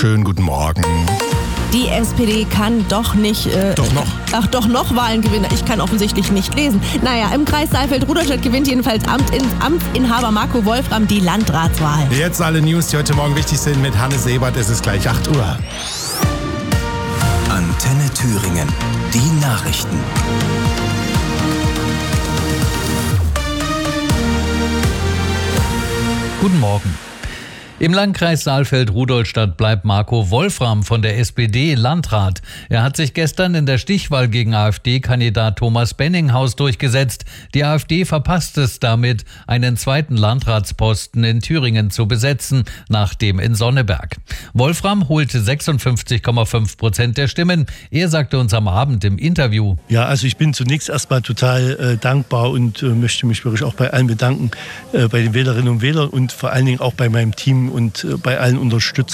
Schönen guten Morgen. Die SPD kann doch nicht... Doch noch. Ach, doch noch Wahlen gewinnen. Ich kann offensichtlich nicht lesen. Naja, im Kreis Saalfeld-Rudolstadt gewinnt jedenfalls Amtsinhaber Marco Wolfram die Landratswahl. Jetzt alle News, die heute Morgen wichtig sind mit Hannes Sebert. Es ist gleich 8 Uhr. Antenne Thüringen. Die Nachrichten. Guten Morgen. Im Landkreis Saalfeld-Rudolstadt bleibt Marco Wolfram von der SPD Landrat. Er hat sich gestern in der Stichwahl gegen AfD-Kandidat Thomas Benninghaus durchgesetzt. Die AfD verpasst es damit, einen zweiten Landratsposten in Thüringen zu besetzen, nach dem in Sonneberg. Wolfram holte 56,5% der Stimmen. Er sagte uns am Abend im Interview: Ja, also ich bin zunächst erstmal total dankbar und möchte mich wirklich auch bei allen bedanken, bei den Wählerinnen und Wählern und vor allen Dingen auch bei meinem Team und bei allen Unterstützern.